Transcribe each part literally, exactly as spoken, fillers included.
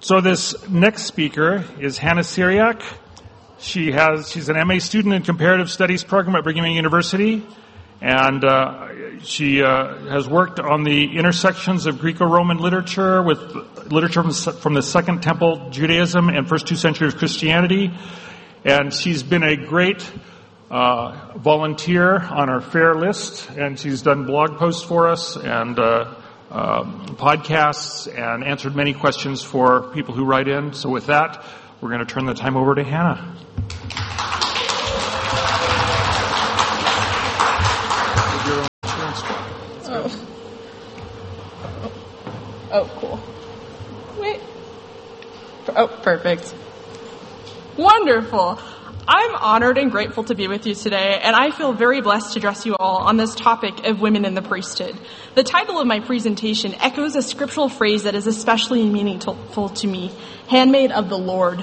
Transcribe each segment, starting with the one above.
So this next speaker is Hannah Syriac. She has she's an M A student in Comparative Studies program at Brigham Young University, and uh, she uh, has worked on the intersections of Greco-Roman literature with literature from, from the Second Temple Judaism and first two centuries of Christianity. And she's been a great uh, volunteer on our FAIR list, and she's done blog posts for us and uh, uh, podcasts and answered many questions for people who write in. So with that, we're going to turn the time over to Hannah. Oh. Oh, cool. Wait. Oh, perfect. Wonderful. I'm honored and grateful to be with you today, and I feel very blessed to address you all on this topic of women in the priesthood. The title of my presentation echoes a scriptural phrase that is especially meaningful to me, handmaid of the Lord.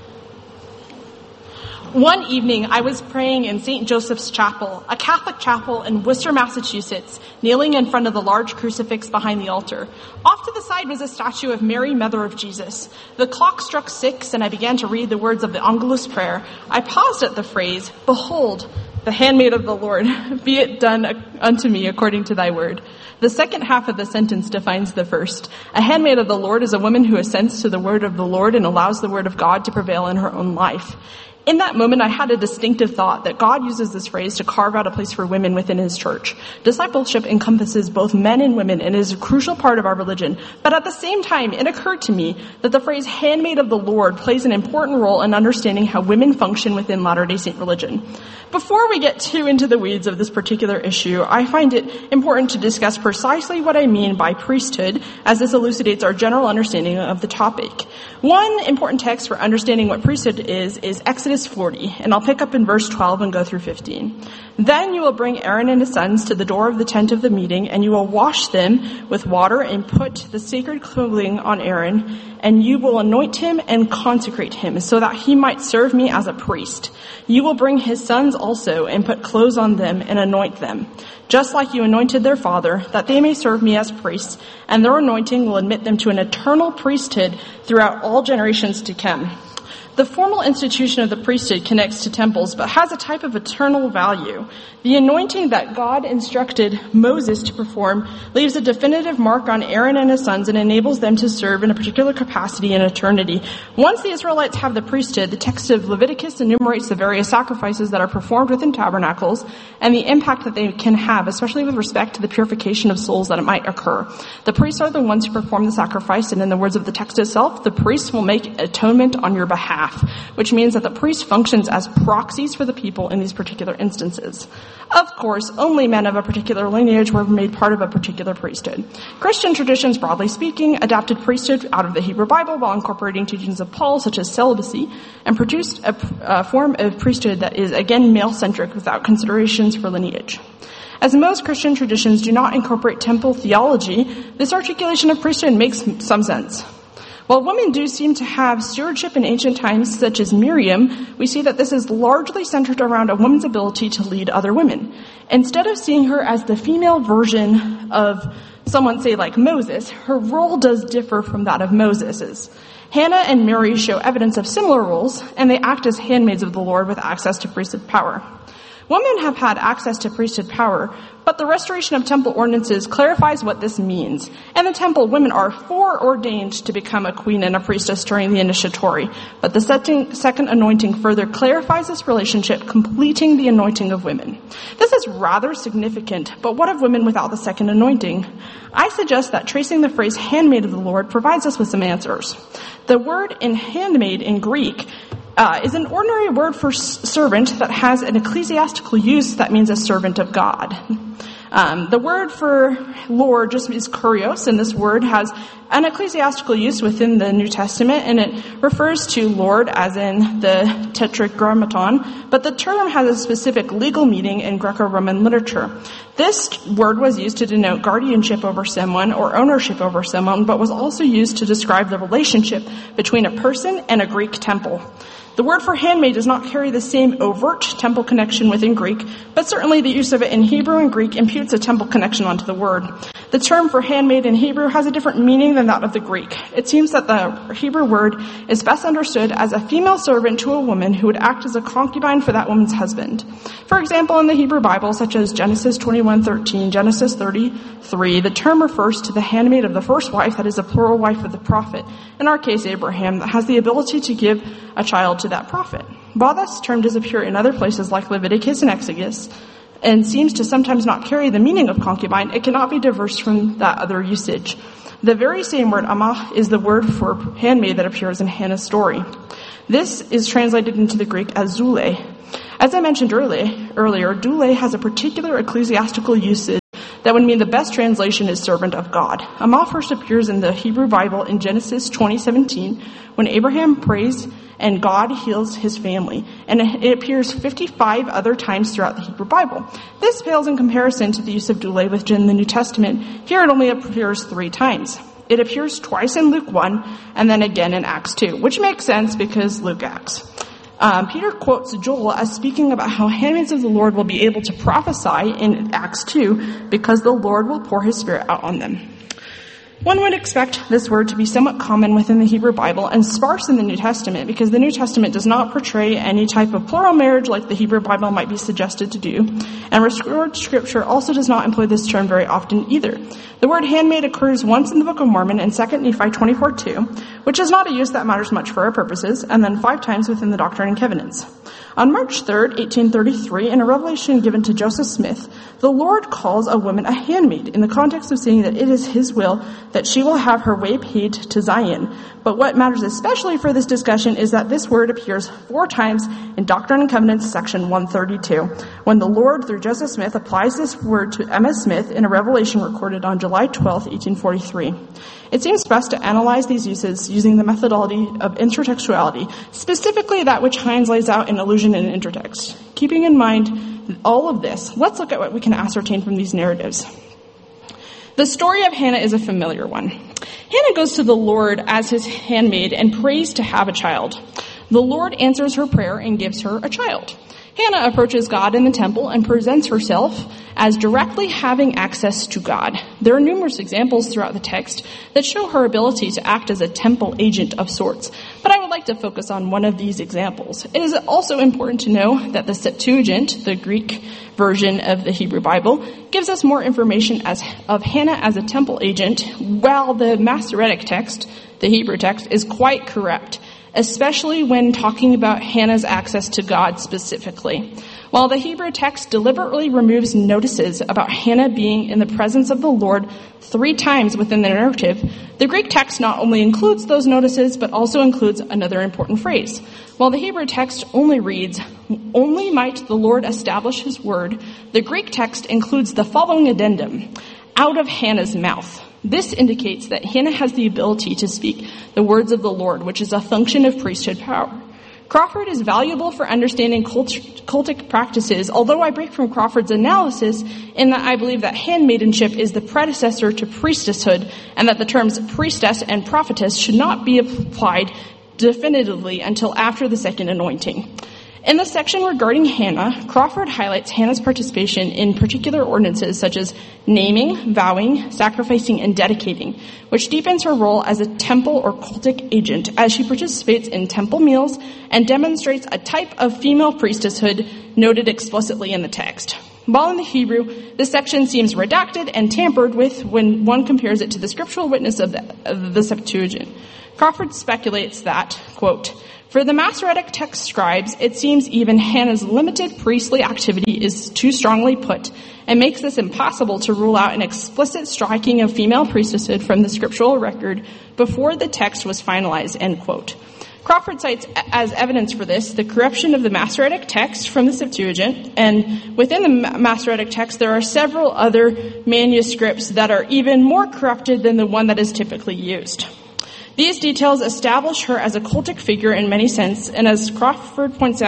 One evening, I was praying in Saint Joseph's Chapel, a Catholic chapel in Worcester, Massachusetts, kneeling in front of the large crucifix behind the altar. Off to the side was a statue of Mary, Mother of Jesus. The clock struck six, and I began to read the words of the Angelus prayer. I paused at the phrase, "Behold, the handmaid of the Lord, be it done unto me according to thy word." The second half of the sentence defines the first. A handmaid of the Lord is a woman who assents to the word of the Lord and allows the word of God to prevail in her own life. In that moment, I had a distinctive thought that God uses this phrase to carve out a place for women within his church. Discipleship encompasses both men and women and is a crucial part of our religion. But at the same time, it occurred to me that the phrase handmaid of the Lord plays an important role in understanding how women function within Latter-day Saint religion. Before we get too into the weeds of this particular issue, I find it important to discuss precisely what I mean by priesthood, as this elucidates our general understanding of the topic. One important text for understanding what priesthood is is Exodus forty, and I'll pick up in verse twelve and go through fifteen. Then you will bring Aaron and his sons to the door of the tent of the meeting, and you will wash them with water and put the sacred clothing on Aaron, and you will anoint him and consecrate him so that he might serve me as a priest. You will bring his sons also and put clothes on them and anoint them, just like you anointed their father, that they may serve me as priests, and their anointing will admit them to an eternal priesthood throughout all generations to come. The formal institution of the priesthood connects to temples, but has a type of eternal value. The anointing that God instructed Moses to perform leaves a definitive mark on Aaron and his sons and enables them to serve in a particular capacity in eternity. Once the Israelites have the priesthood, the text of Leviticus enumerates the various sacrifices that are performed within tabernacles and the impact that they can have, especially with respect to the purification of souls that it might occur. The priests are the ones who perform the sacrifice, and in the words of the text itself, the priests will make atonement on your behalf, which means that the priest functions as proxies for the people in these particular instances. Of course, only men of a particular lineage were made part of a particular priesthood. Christian traditions, broadly speaking, adapted priesthood out of the Hebrew Bible while incorporating teachings of Paul, such as celibacy, and produced a, a form of priesthood that is, again, male-centric without considerations for lineage. As most Christian traditions do not incorporate temple theology, this articulation of priesthood makes some sense. While women do seem to have stewardship in ancient times, such as Miriam, we see that this is largely centered around a woman's ability to lead other women. Instead of seeing her as the female version of someone, say, like Moses, her role does differ from that of Moses's. Hannah and Mary show evidence of similar roles, and they act as handmaids of the Lord with access to priesthood power. Women have had access to priesthood power, but the restoration of temple ordinances clarifies what this means. In the temple, women are foreordained to become a queen and a priestess during the initiatory, but the second anointing further clarifies this relationship, completing the anointing of women. This is rather significant, but what of women without the second anointing? I suggest that tracing the phrase handmaid of the Lord provides us with some answers. The word in handmaid in Greek Uh, is an ordinary word for s- servant that has an ecclesiastical use that means a servant of God. Um, the word for Lord just is kurios, and this word has an ecclesiastical use within the New Testament, and it refers to Lord as in the tetragrammaton, but the term has a specific legal meaning in Greco-Roman literature. This word was used to denote guardianship over someone or ownership over someone, but was also used to describe the relationship between a person and a Greek temple. The word for handmaid does not carry the same overt temple connection within Greek, but certainly the use of it in Hebrew and Greek imputes a temple connection onto the word. The term for handmaid in Hebrew has a different meaning than that of the Greek. It seems that the Hebrew word is best understood as a female servant to a woman who would act as a concubine for that woman's husband. For example, in the Hebrew Bible, such as Genesis twenty-one thirteen, Genesis thirty-three, the term refers to the handmaid of the first wife, that is a plural wife of the prophet, in our case Abraham, that has the ability to give a child to that prophet. While this term does appear in other places like Leviticus and Exodus, and seems to sometimes not carry the meaning of concubine, it cannot be diverse from that other usage. The very same word amah is the word for handmaid that appears in Hannah's story. This is translated into the Greek as zule. As I mentioned earlier, earlier, dule has a particular ecclesiastical usage that would mean the best translation is servant of God. Amah first appears in the Hebrew Bible in Genesis twenty seventeen when Abraham prays and God heals his family, and it appears fifty-five other times throughout the Hebrew Bible. This pales in comparison to the use of dule within the New Testament. Here it only appears three times. It appears twice in Luke one and then again in Acts two, which makes sense because Luke acts. Um, Peter quotes Joel as speaking about how handmaids of the Lord will be able to prophesy in Acts two because the Lord will pour his Spirit out on them. One would expect this word to be somewhat common within the Hebrew Bible and sparse in the New Testament because the New Testament does not portray any type of plural marriage like the Hebrew Bible might be suggested to do, and restored scripture also does not employ this term very often either. The word handmaid occurs once in the Book of Mormon in Second Nephi twenty-four two, which is not a use that matters much for our purposes, and then five times within the Doctrine and Covenants. On March third, eighteen thirty-three, in a revelation given to Joseph Smith, the Lord calls a woman a handmaid in the context of saying that it is his will that she will have her way paid to Zion. But what matters especially for this discussion is that this word appears four times in Doctrine and Covenants section one thirty-two, when the Lord, through Joseph Smith, applies this word to Emma Smith in a revelation recorded on July twelfth, eighteen forty-three. It seems best to analyze these uses using the methodology of intertextuality, specifically that which Hines lays out in allusion and intertext. Keeping in mind all of this, let's look at what we can ascertain from these narratives. The story of Hannah is a familiar one. Hannah goes to the Lord as his handmaid and prays to have a child. The Lord answers her prayer and gives her a child. Hannah approaches God in the temple and presents herself as directly having access to God. There are numerous examples throughout the text that show her ability to act as a temple agent of sorts, but I would like to focus on one of these examples. It is also important to know that the Septuagint, the Greek version of the Hebrew Bible, gives us more information as of Hannah as a temple agent, while the Masoretic text, the Hebrew text, is quite correct, especially when talking about Hannah's access to God specifically. While the Hebrew text deliberately removes notices about Hannah being in the presence of the Lord three times within the narrative, the Greek text not only includes those notices, but also includes another important phrase. While the Hebrew text only reads, "Only might the Lord establish his word," the Greek text includes the following addendum, "out of Hannah's mouth." This indicates that Hannah has the ability to speak the words of the Lord, which is a function of priesthood power. Crawford is valuable for understanding cult- cultic practices, although I break from Crawford's analysis in that I believe that handmaidenship is the predecessor to priestesshood, and that the terms priestess and prophetess should not be applied definitively until after the second anointing. In the section regarding Hannah, Crawford highlights Hannah's participation in particular ordinances such as naming, vowing, sacrificing, and dedicating, which deepens her role as a temple or cultic agent as she participates in temple meals and demonstrates a type of female priestesshood noted explicitly in the text. While in the Hebrew, this section seems redacted and tampered with when one compares it to the scriptural witness of the, of the Septuagint. Crawford speculates that, quote, "For the Masoretic text scribes, it seems even Hannah's limited priestly activity is too strongly put and makes this impossible to rule out an explicit striking of female priestesshood from the scriptural record before the text was finalized," end quote. Crawford cites as evidence for this the corruption of the Masoretic text from the Septuagint, and within the Masoretic text there are several other manuscripts that are even more corrupted than the one that is typically used. These details establish her as a cultic figure in many sense, and as Crawford points out,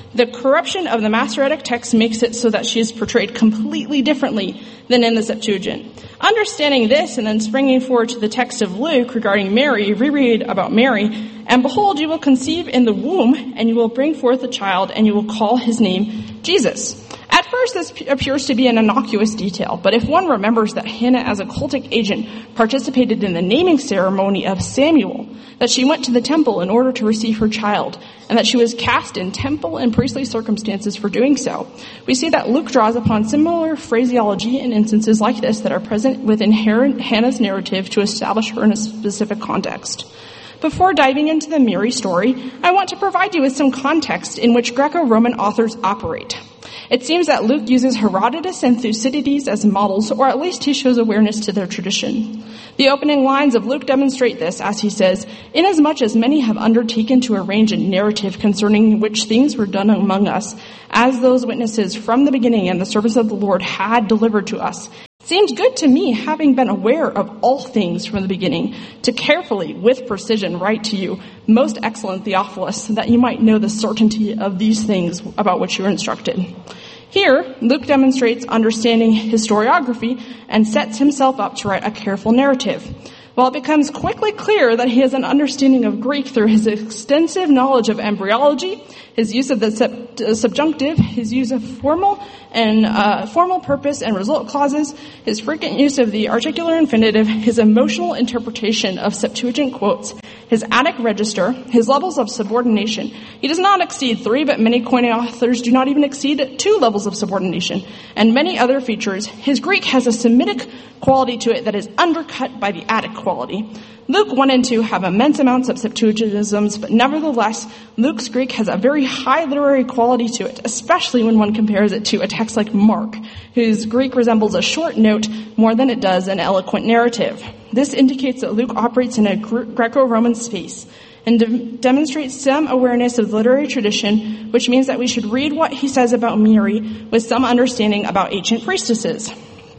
The corruption of the Masoretic text makes it so that she is portrayed completely differently than in the Septuagint. Understanding this and then springing forward to the text of Luke regarding Mary, reread about Mary, and behold, you will conceive in the womb, and you will bring forth a child, and you will call his name Jesus. At first, this appears to be an innocuous detail, but if one remembers that Hannah, as a cultic agent, participated in the naming ceremony of Samuel, that she went to the temple in order to receive her child, and that she was cast in temple and priestly circumstances for doing so, we see that Luke draws upon similar phraseology and instances like this that are present within Hannah's narrative to establish her in a specific context. Before diving into the Mary story, I want to provide you with some context in which Greco-Roman authors operate. It seems that Luke uses Herodotus and Thucydides as models, or at least he shows awareness to their tradition. The opening lines of Luke demonstrate this, as he says, "Inasmuch as many have undertaken to arrange a narrative concerning which things were done among us, as those witnesses from the beginning and the servants of the Lord had delivered to us, it seemed good to me, having been aware of all things from the beginning, to carefully, with precision, write to you, most excellent Theophilus, that you might know the certainty of these things about which you are instructed." Here, Luke demonstrates understanding historiography and sets himself up to write a careful narrative. While it becomes quickly clear that he has an understanding of Greek through his extensive knowledge of embryology, his use of the sub- uh, subjunctive, his use of formal and uh, formal purpose and result clauses, his frequent use of the articular infinitive, his emotional interpretation of Septuagint quotes, his Attic register, his levels of subordination. He does not exceed three, but many Koine authors do not even exceed two levels of subordination, and many other features. His Greek has a Semitic quality to it that is undercut by the Attic quality. Luke one and two have immense amounts of Septuagintisms, but nevertheless, Luke's Greek has a very high literary quality to it, especially when one compares it to a text like Mark, whose Greek resembles a short note more than it does an eloquent narrative. This indicates that Luke operates in a Greco-Roman space and de- demonstrates some awareness of literary tradition, which means that we should read what he says about Mary with some understanding about ancient priestesses.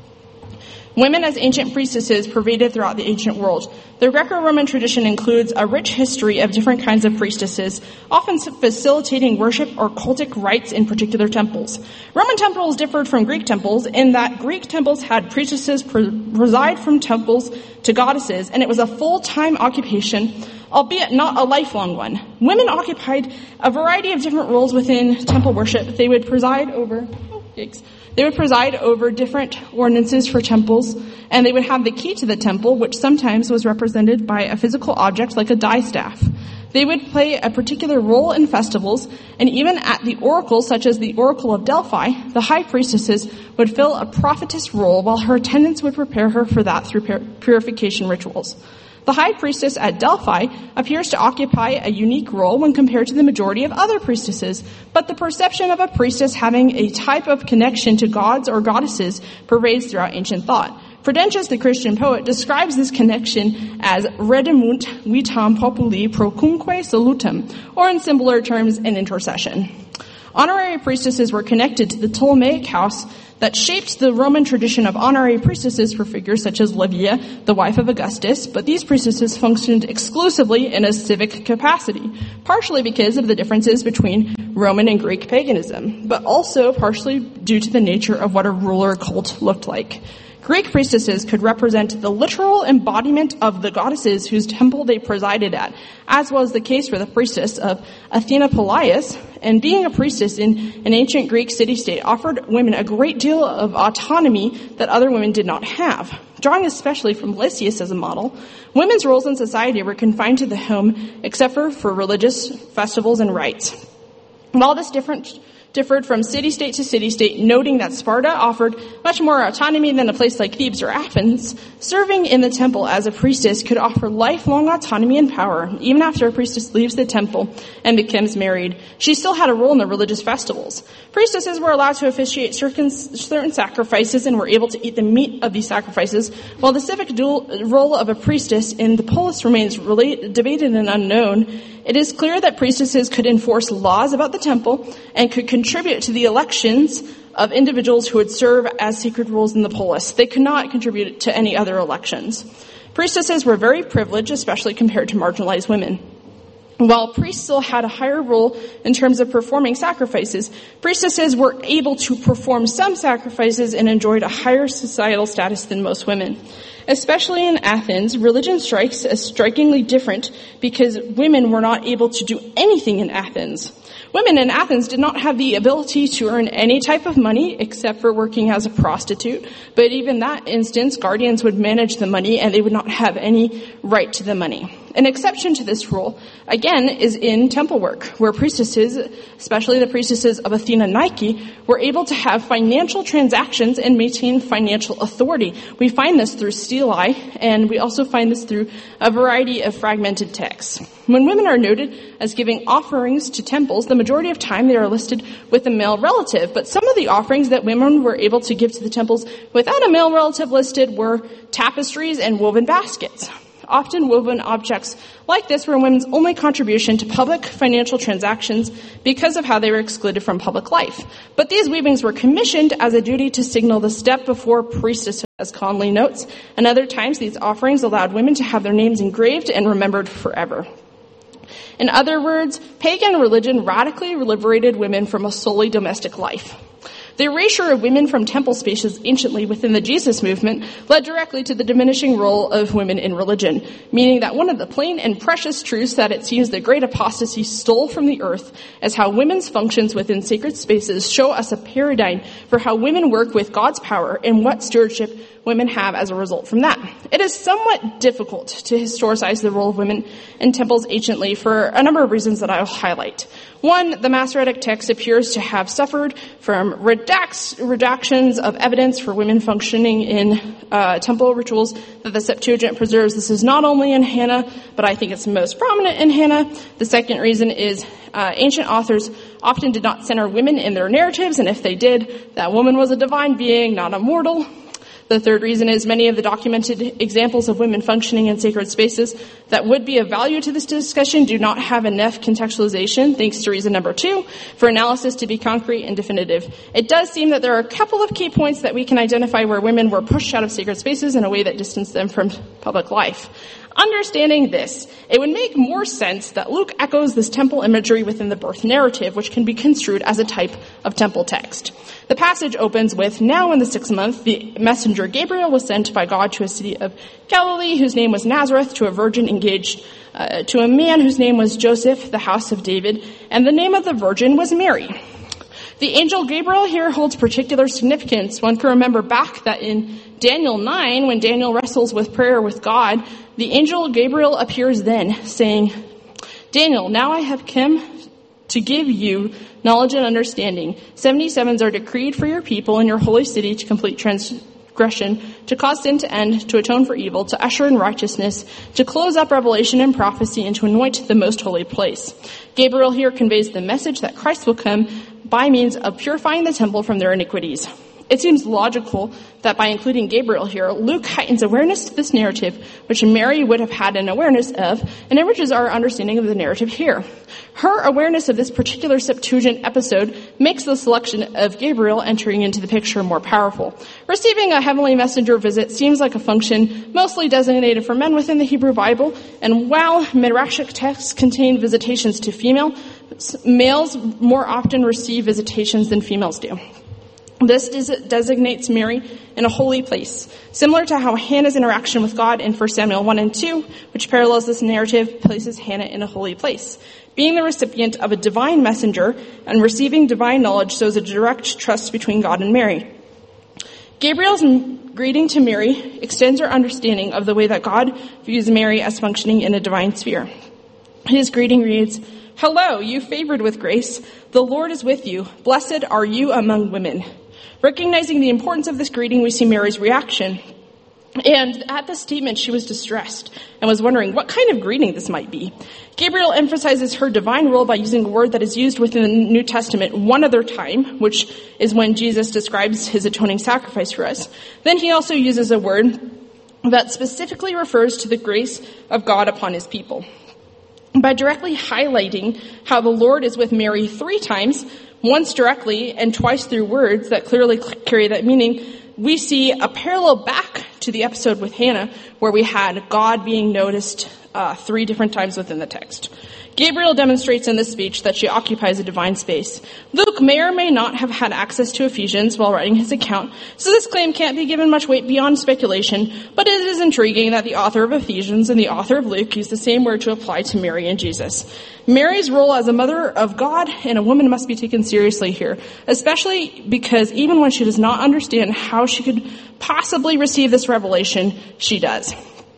Women as ancient priestesses pervaded throughout the ancient world. The Greco-Roman tradition includes a rich history of different kinds of priestesses, often facilitating worship or cultic rites in particular temples. Roman temples differed from Greek temples in that Greek temples had priestesses preside from temples to goddesses, and it was a full-time occupation, albeit not a lifelong one. Women occupied a variety of different roles within temple worship. They would preside over... Oh, yikes. They would preside over different ordinances for temples, and they would have the key to the temple, which sometimes was represented by a physical object like a distaff. They would play a particular role in festivals, and even at the oracles, such as the Oracle of Delphi, the high priestesses would fill a prophetess role, while her attendants would prepare her for that through purification rituals. The high priestess at Delphi appears to occupy a unique role when compared to the majority of other priestesses, but the perception of a priestess having a type of connection to gods or goddesses pervades throughout ancient thought. Prudentius, the Christian poet, describes this connection as redemunt vitam populi procunque salutem, or in simpler terms, an intercession. Honorary priestesses were connected to the Ptolemaic house that shaped the Roman tradition of honorary priestesses for figures such as Livia, the wife of Augustus, but these priestesses functioned exclusively in a civic capacity, partially because of the differences between Roman and Greek paganism, but also partially due to the nature of what a ruler cult looked like. Greek priestesses could represent the literal embodiment of the goddesses whose temple they presided at, as was the case for the priestess of Athena Polias, and being a priestess in an ancient Greek city-state offered women a great deal of autonomy that other women did not have. Drawing especially from Lysias as a model, women's roles in society were confined to the home except for, for religious festivals and rites. While this different differed from city-state to city-state, noting that Sparta offered much more autonomy than a place like Thebes or Athens, serving in the temple as a priestess could offer lifelong autonomy and power. Even after a priestess leaves the temple and becomes married, she still had a role in the religious festivals. Priestesses were allowed to officiate certain, certain sacrifices and were able to eat the meat of these sacrifices, while the civic dual role of a priestess in the polis remains relate, debated and unknown. It is clear that priestesses could enforce laws about the temple and could contribute to the elections of individuals who would serve as sacred roles in the polis. They could not contribute to any other elections. Priestesses were very privileged, especially compared to marginalized women. While priests still had a higher role in terms of performing sacrifices, priestesses were able to perform some sacrifices and enjoyed a higher societal status than most women. Especially in Athens, religion strikes as strikingly different because women were not able to do anything in Athens. Women in Athens did not have the ability to earn any type of money except for working as a prostitute, but even that instance, guardians would manage the money and they would not have any right to the money. An exception to this rule, again, is in temple work, where priestesses, especially the priestesses of Athena Nike, were able to have financial transactions and maintain financial authority. We find this through stelae, and we also find this through a variety of fragmented texts. When women are noted as giving offerings to temples, the majority of time they are listed with a male relative, but some of the offerings that women were able to give to the temples without a male relative listed were tapestries and woven baskets. Often woven objects like this were women's only contribution to public financial transactions because of how they were excluded from public life. But these weavings were commissioned as a duty to signal the step before priestesshood, as Conley notes, and other times these offerings allowed women to have their names engraved and remembered forever. In other words, pagan religion radically liberated women from a solely domestic life. The erasure of women from temple spaces anciently within the Jesus movement led directly to the diminishing role of women in religion, meaning that one of the plain and precious truths that it seems the great apostasy stole from the earth is how women's functions within sacred spaces show us a paradigm for how women work with God's power and what stewardship women have as a result from that. It is somewhat difficult to historicize the role of women in temples anciently for a number of reasons that I will highlight. One, the Masoretic text appears to have suffered from redax, redactions of evidence for women functioning in uh, temple rituals that the Septuagint preserves. This is not only in Hannah, but I think it's most prominent in Hannah. The second reason is uh, ancient authors often did not center women in their narratives, and if they did, that woman was a divine being, not a mortal. The third reason is many of the documented examples of women functioning in sacred spaces that would be of value to this discussion do not have enough contextualization, thanks to reason number two, for analysis to be concrete and definitive. It does seem that there are a couple of key points that we can identify where women were pushed out of sacred spaces in a way that distanced them from public life. Understanding this, it would make more sense that Luke echoes this temple imagery within the birth narrative, which can be construed as a type of temple text. The passage opens with, "Now in the sixth month, the messenger Gabriel was sent by God to a city of Galilee, whose name was Nazareth, to a virgin engaged uh, to a man whose name was Joseph, the house of David, and the name of the virgin was Mary." The angel Gabriel here holds particular significance. One can remember back that in Daniel nine, when Daniel wrestles with prayer with God, the angel Gabriel appears then, saying, "Daniel, now I have come to give you knowledge and understanding. Seventy-sevens are decreed for your people in your holy city to complete transgression, to cause sin to end, to atone for evil, to usher in righteousness, to close up revelation and prophecy, and to anoint the most holy place." Gabriel here conveys the message that Christ will come by means of purifying the temple from their iniquities. It seems logical that by including Gabriel here, Luke heightens awareness to this narrative, which Mary would have had an awareness of, and enriches our understanding of the narrative here. Her awareness of this particular Septuagint episode makes the selection of Gabriel entering into the picture more powerful. Receiving a heavenly messenger visit seems like a function mostly designated for men within the Hebrew Bible, and while Midrashic texts contain visitations to female, males more often receive visitations than females do. This designates Mary in a holy place, similar to how Hannah's interaction with God in First Samuel one and two, which parallels this narrative, places Hannah in a holy place. Being the recipient of a divine messenger and receiving divine knowledge shows a direct trust between God and Mary. Gabriel's greeting to Mary extends our understanding of the way that God views Mary as functioning in a divine sphere. His greeting reads, "Hello, you favored with grace. The Lord is with you. Blessed are you among women." Recognizing the importance of this greeting, we see Mary's reaction. And at this statement, she was distressed and was wondering what kind of greeting this might be. Gabriel emphasizes her divine role by using a word that is used within the New Testament one other time, which is when Jesus describes his atoning sacrifice for us. Then he also uses a word that specifically refers to the grace of God upon his people. By directly highlighting how the Lord is with Mary three times, once directly and twice through words that clearly carry that meaning, we see a parallel back to the episode with Hannah, where we had God being noticed uh, three different times within the text. Gabriel demonstrates in this speech that she occupies a divine space. Luke may or may not have had access to Ephesians while writing his account, so this claim can't be given much weight beyond speculation, but it is intriguing that the author of Ephesians and the author of Luke use the same word to apply to Mary and Jesus. Mary's role as a mother of God and a woman must be taken seriously here, especially because even when she does not understand how she could possibly receive this revelation, she does.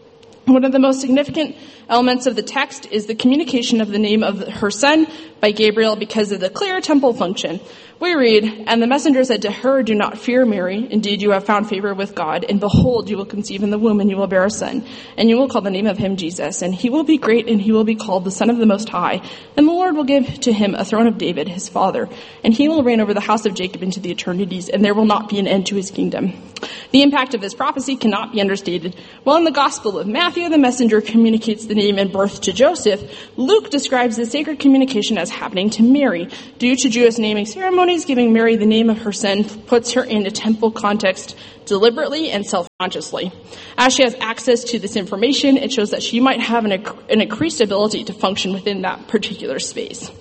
One of the most significant elements of the text is the communication of the name of her son by Gabriel because of the clear temple function. We read, "And the messenger said to her, 'Do not fear, Mary. Indeed, you have found favor with God. And behold, you will conceive in the womb, and you will bear a son. And you will call the name of him Jesus. And he will be great, and he will be called the Son of the Most High. And the Lord will give to him a throne of David, his father. And he will reign over the house of Jacob into the eternities, and there will not be an end to his kingdom.'" The impact of this prophecy cannot be understated. While in the Gospel of Matthew, the messenger communicates the name and birth to Joseph, Luke describes the sacred communication as happening to Mary. Due to Jewish naming ceremonies, giving Mary the name of her son puts her in a temple context deliberately and self-consciously. As she has access to this information, it shows that she might have an, an increased ability to function within that particular space.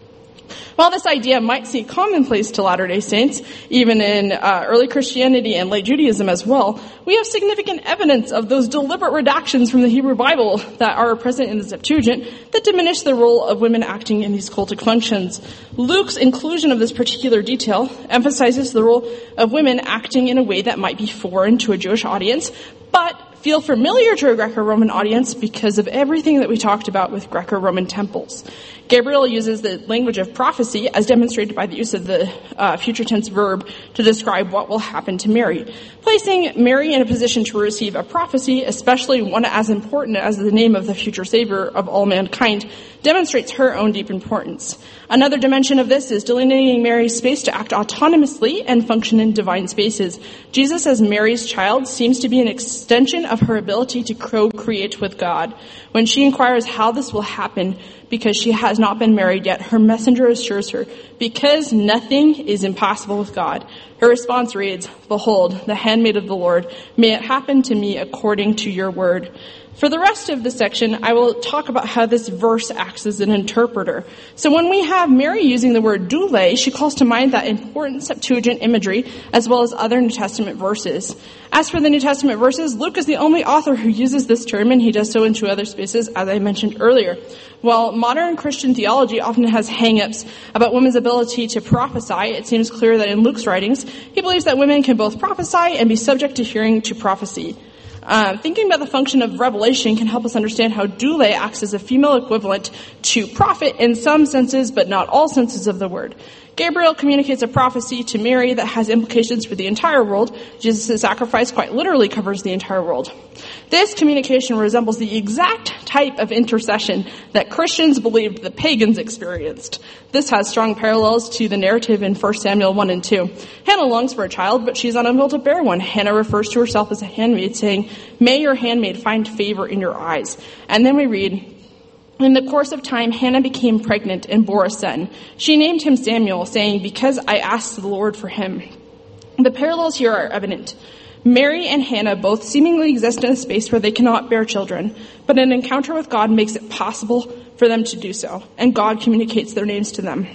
While this idea might seem commonplace to Latter-day Saints, even in uh, early Christianity and late Judaism as well, we have significant evidence of those deliberate redactions from the Hebrew Bible that are present in the Septuagint that diminish the role of women acting in these cultic functions. Luke's inclusion of this particular detail emphasizes the role of women acting in a way that might be foreign to a Jewish audience, but feel familiar to a Greco-Roman audience because of everything that we talked about with Greco-Roman temples. Gabriel uses the language of prophecy as demonstrated by the use of the uh, future tense verb to describe what will happen to Mary. Placing Mary in a position to receive a prophecy, especially one as important as the name of the future savior of all mankind, demonstrates her own deep importance. Another dimension of this is delineating Mary's space to act autonomously and function in divine spaces. Jesus as Mary's child seems to be an extension of her ability to co-create with God. When she inquires how this will happen, because she has not been married yet, her messenger assures her, because nothing is impossible with God. Her response reads, "Behold, the handmaid of the Lord, may it happen to me according to your word." For the rest of the section, I will talk about how this verse acts as an interpreter. So when we have Mary using the word doule, she calls to mind that important Septuagint imagery, as well as other New Testament verses. As for the New Testament verses, Luke is the only author who uses this term, and he does so in two other spaces, as I mentioned earlier. While modern Christian theology often has hang-ups about women's ability to prophesy, it seems clear that in Luke's writings, he believes that women can both prophesy and be subject to hearing to prophecy. Uh, thinking about the function of revelation can help us understand how doule acts as a female equivalent to prophet in some senses, but not all senses of the word. Gabriel communicates a prophecy to Mary that has implications for the entire world. Jesus' sacrifice quite literally covers the entire world. This communication resembles the exact type of intercession that Christians believed the pagans experienced. This has strong parallels to the narrative in First Samuel one and two. Hannah longs for a child, but she's unable to bear one. Hannah refers to herself as a handmaid, saying, "May your handmaid find favor in your eyes." And then we read, "In the course of time, Hannah became pregnant and bore a son. She named him Samuel, saying, 'Because I asked the Lord for him.'" The parallels here are evident. Mary and Hannah both seemingly exist in a space where they cannot bear children, but an encounter with God makes it possible for them to do so, and God communicates their names to them.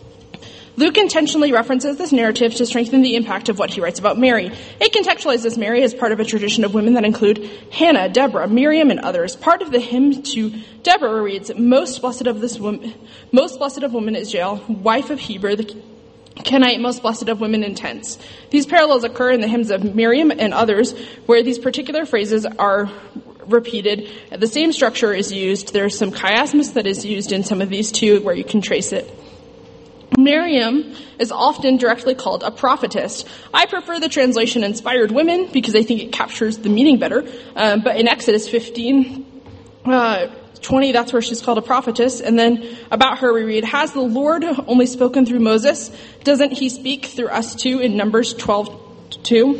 Luke intentionally references this narrative to strengthen the impact of what he writes about Mary. It contextualizes Mary as part of a tradition of women that include Hannah, Deborah, Miriam, and others. Part of the hymn to Deborah reads, "Most blessed of this woman, most blessed of women is Jael, wife of Heber, the Kenite, most blessed of women in tents." These parallels occur in the hymns of Miriam and others, where these particular phrases are repeated. The same structure is used. There's some chiasmus that is used in some of these too, where you can trace it. Miriam is often directly called a prophetess. I prefer the translation inspired women because I think it captures the meaning better. Um, but in Exodus fifteen, uh, twenty, that's where she's called a prophetess. And then about her we read, "Has the Lord only spoken through Moses? Doesn't he speak through us too?" in Numbers twelve two.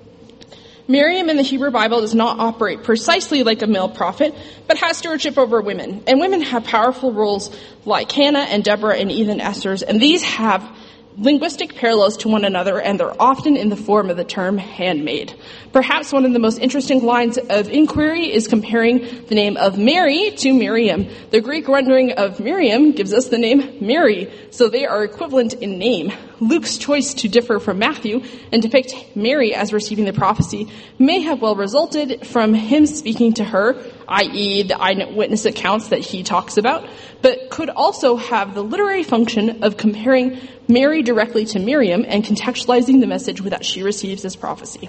Miriam in the Hebrew Bible does not operate precisely like a male prophet, but has stewardship over women. And women have powerful roles like Hannah and Deborah and even Esther's, and these have linguistic parallels to one another, and they're often in the form of the term handmaid. Perhaps one of the most interesting lines of inquiry is comparing the name of Mary to Miriam. The Greek rendering of Miriam gives us the name Mary, so they are equivalent in name. Luke's choice to differ from Matthew and depict Mary as receiving the prophecy may have well resulted from him speaking to her, that is the eyewitness accounts that he talks about, but could also have the literary function of comparing Mary directly to Miriam and contextualizing the message that she receives as prophecy.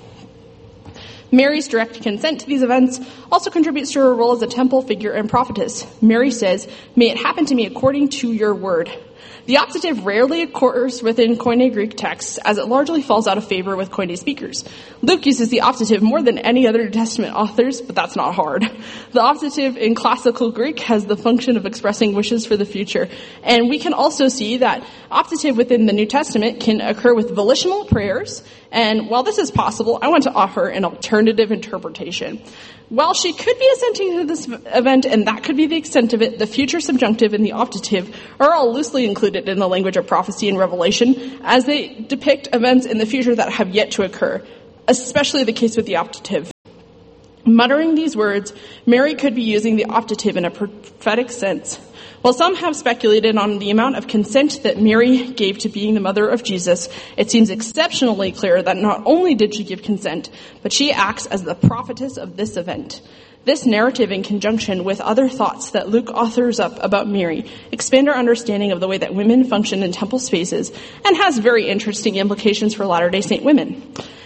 Mary's direct consent to these events also contributes to her role as a temple figure and prophetess. Mary says, "May it happen to me according to your word." The optative rarely occurs within Koine Greek texts, as it largely falls out of favor with Koine speakers. Luke uses the optative more than any other New Testament authors, but that's not hard. The optative in classical Greek has the function of expressing wishes for the future, and we can also see that optative within the New Testament can occur with volitional prayers, and while this is possible, I want to offer an alternative interpretation. While she could be assenting to this event, and that could be the extent of it, the future subjunctive and the optative are all loosely included in the language of prophecy and revelation, as they depict events in the future that have yet to occur, especially the case with the optative. Muttering these words, Mary could be using the optative in a prophetic sense. While some have speculated on the amount of consent that Mary gave to being the mother of Jesus, it seems exceptionally clear that not only did she give consent, but she acts as the prophetess of this event. This narrative, in conjunction with other thoughts that Luke authors up about Mary, expand our understanding of the way that women function in temple spaces and has very interesting implications for Latter-day Saint women.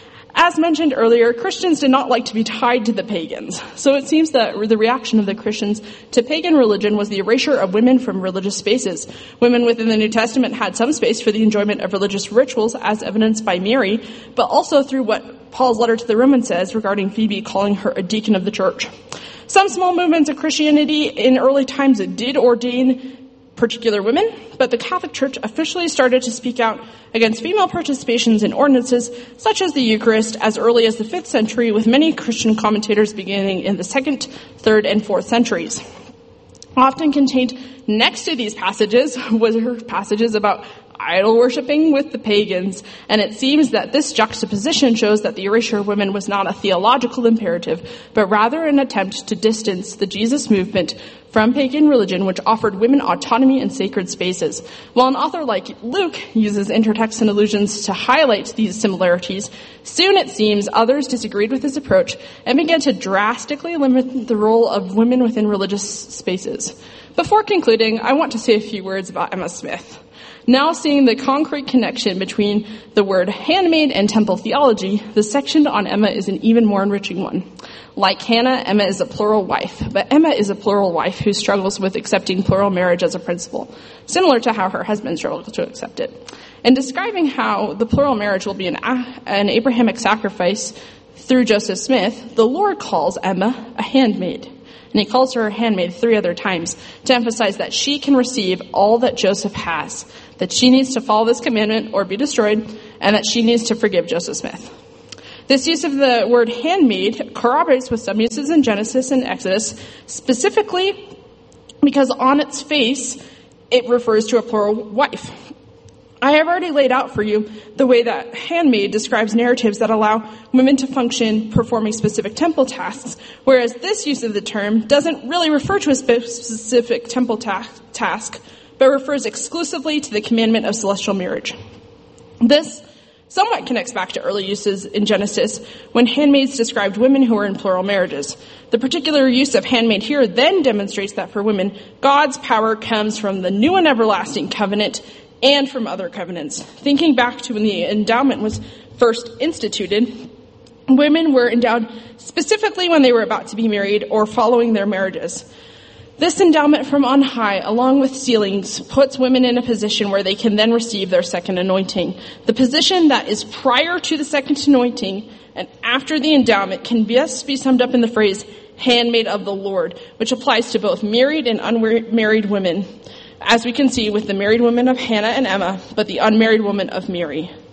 As mentioned earlier, Christians did not like to be tied to the pagans, so it seems that the reaction of the Christians to pagan religion was the erasure of women from religious spaces. Women within the New Testament had some space for the enjoyment of religious rituals, as evidenced by Mary, but also through what Paul's letter to the Romans says regarding Phoebe calling her a deacon of the church. Some small movements of Christianity in early times did ordain particular women, but the Catholic Church officially started to speak out against female participations in ordinances such as the Eucharist as early as the fifth century, with many Christian commentators beginning in the second, third, and fourth centuries. Often contained next to these passages was passages about idol worshipping with the pagans, and it seems that this juxtaposition shows that the erasure of women was not a theological imperative, but rather an attempt to distance the Jesus movement from pagan religion, which offered women autonomy in sacred spaces. While an author like Luke uses intertext and allusions to highlight these similarities, soon it seems others disagreed with his approach and began to drastically limit the role of women within religious spaces. Before concluding, I want to say a few words about Emma Smith. Now seeing the concrete connection between the word handmaid and temple theology, the section on Emma is an even more enriching one. Like Hannah, Emma is a plural wife, but Emma is a plural wife who struggles with accepting plural marriage as a principle, similar to how her husband struggled to accept it. In describing how the plural marriage will be an, an Abrahamic sacrifice through Joseph Smith, the Lord calls Emma a handmaid. And he calls her a handmaid three other times to emphasize that she can receive all that Joseph has, that she needs to follow this commandment or be destroyed, and that she needs to forgive Joseph Smith. This use of the word handmaid corroborates with some uses in Genesis and Exodus, specifically because on its face, it refers to a plural wife. I have already laid out for you the way that handmaid describes narratives that allow women to function performing specific temple tasks, whereas this use of the term doesn't really refer to a specific temple ta- task, but refers exclusively to the commandment of celestial marriage. This somewhat connects back to early uses in Genesis, when handmaids described women who were in plural marriages. The particular use of handmaid here then demonstrates that for women, God's power comes from the new and everlasting covenant and from other covenants. Thinking back to when the endowment was first instituted, women were endowed specifically when they were about to be married or following their marriages. This endowment from on high, along with sealings, puts women in a position where they can then receive their second anointing. The position that is prior to the second anointing and after the endowment can best be summed up in the phrase, handmaid of the Lord, which applies to both married and unmarried women, as we can see with the married women of Hannah and Emma, but the unmarried woman of Mary.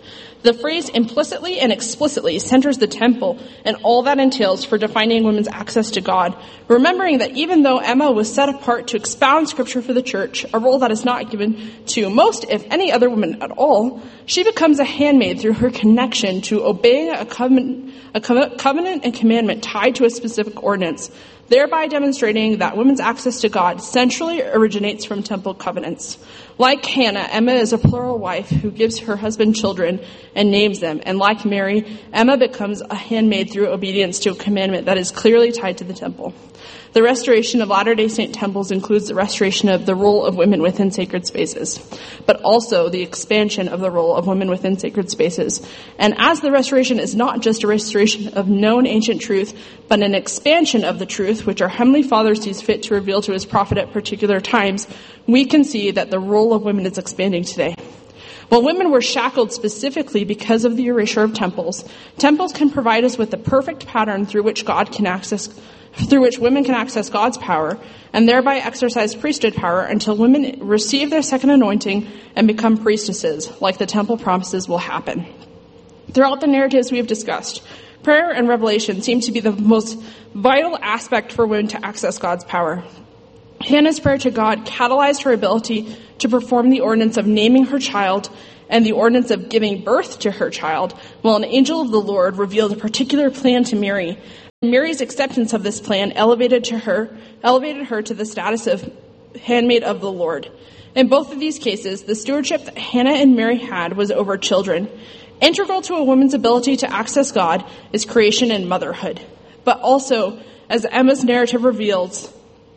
The phrase implicitly and explicitly centers the temple and all that entails for defining women's access to God, remembering that even though Emma was set apart to expound scripture for the church, a role that is not given to most, if any, other women at all, she becomes a handmaid through her connection to obeying a covenant, a covenant and commandment tied to a specific ordinance, thereby demonstrating that women's access to God centrally originates from temple covenants. Like Hannah, Emma is a plural wife who gives her husband children and names them. And like Mary, Emma becomes a handmaid through obedience to a commandment that is clearly tied to the temple. The restoration of Latter-day Saint temples includes the restoration of the role of women within sacred spaces, but also the expansion of the role of women within sacred spaces. And as the restoration is not just a restoration of known ancient truth, but an expansion of the truth which our Heavenly Father sees fit to reveal to his prophet at particular times, we can see that the role of women is expanding today. While women were shackled specifically because of the erasure of temples, temples can provide us with the perfect pattern through which God can access through which women can access God's power and thereby exercise priesthood power until women receive their second anointing and become priestesses, like the temple promises will happen. Throughout the narratives we have discussed, prayer and revelation seem to be the most vital aspect for women to access God's power. Hannah's prayer to God catalyzed her ability to perform the ordinance of naming her child and the ordinance of giving birth to her child, while an angel of the Lord revealed a particular plan to Mary. Mary's acceptance of this plan elevated to her, elevated her to the status of handmaid of the Lord. In both of these cases, the stewardship that Hannah and Mary had was over children. Integral to a woman's ability to access God is creation and motherhood. But also, as Emma's narrative reveals,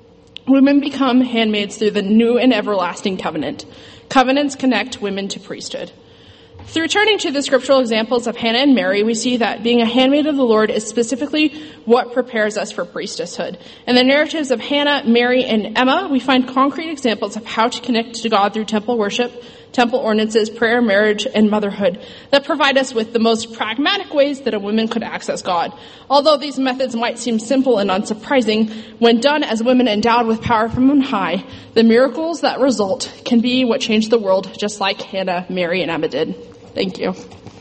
women become handmaids through the new and everlasting covenant. Covenants connect women to priesthood. Through turning to the scriptural examples of Hannah and Mary, we see that being a handmaid of the Lord is specifically what prepares us for priesthood. In the narratives of Hannah, Mary, and Emma, we find concrete examples of how to connect to God through temple worship, temple ordinances, prayer, marriage, and motherhood that provide us with the most pragmatic ways that a woman could access God. Although these methods might seem simple and unsurprising, when done as women endowed with power from on high, the miracles that result can be what changed the world, just like Hannah, Mary, and Emma did. Thank you.